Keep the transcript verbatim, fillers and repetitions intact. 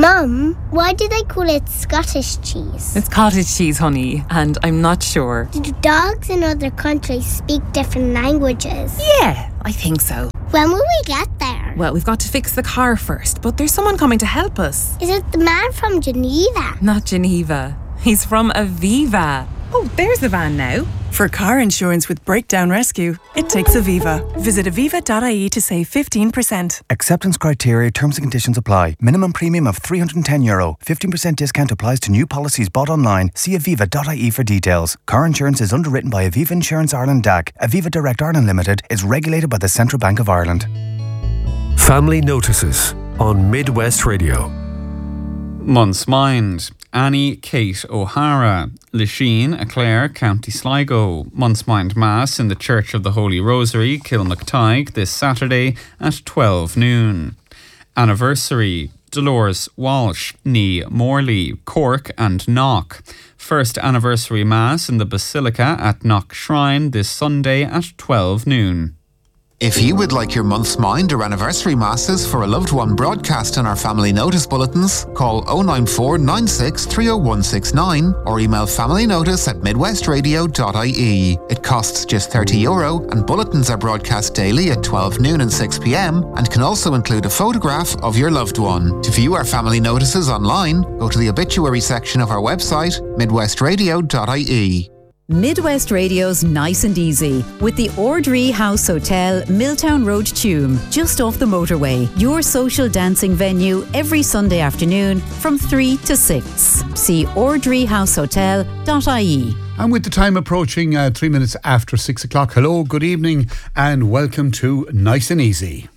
Mum, why do they call it Scottish cheese? It's cottage cheese, honey, and I'm not sure. Do dogs in other countries speak different languages? Yeah, I think so. When will we get there? Well, we've got to fix the car first, but there's someone coming to help us. Is it the man from Geneva? Not Geneva. He's from Aviva. Oh, there's the van now. For car insurance with breakdown rescue, it takes Aviva. Visit aviva dot I E to save fifteen percent. Acceptance criteria, terms and conditions apply. Minimum premium of three hundred ten euro. fifteen percent discount applies to new policies bought online. See aviva dot I E for details. Car insurance is underwritten by Aviva Insurance Ireland D A C. Aviva Direct Ireland Limited is regulated by the Central Bank of Ireland. Family Notices on Midwest Radio. Month's Mind. Annie Kate O'Hara, Lisheen, Clare, County Sligo. Month's Mind Mass in the Church of the Holy Rosary, Kilmactygh, this Saturday at twelve noon. Anniversary. Dolores Walsh, Nee Morley, Cork and Knock. First anniversary Mass in the Basilica at Knock Shrine this Sunday at twelve noon. If you would like your month's mind or anniversary masses for a loved one broadcast in our family notice bulletins, call oh nine four nine six three oh one six nine or email familynotice at midwestradio dot I E. It costs just thirty euro and bulletins are broadcast daily at twelve noon and six p m and can also include a photograph of your loved one. To view our family notices online, go to the obituary section of our website, midwestradio dot I E. Midwest Radio's Nice and Easy with the Ordree House Hotel, Milltown Road, Tuam, just off the motorway. Your social dancing venue every Sunday afternoon from three to six. See ordree house hotel dot I E. And with the time approaching uh, three minutes after six o'clock, hello, good evening and welcome to Nice and Easy.